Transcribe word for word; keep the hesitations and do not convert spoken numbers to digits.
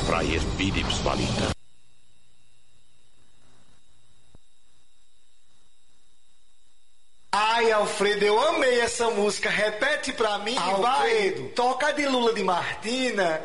Fraier Philips valita. Ai, Alfredo, eu amei essa música. Repete pra mim, Alfredo, vai. toca de Lula de Martina.